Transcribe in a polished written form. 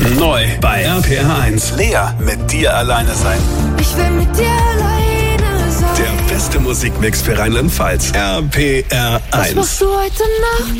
Neu bei RPR 1. Lea, mit dir alleine sein. Ich will mit dir alleine sein. Der beste Musikmix für Rheinland-Pfalz. RPR 1. Was machst du heute Nacht?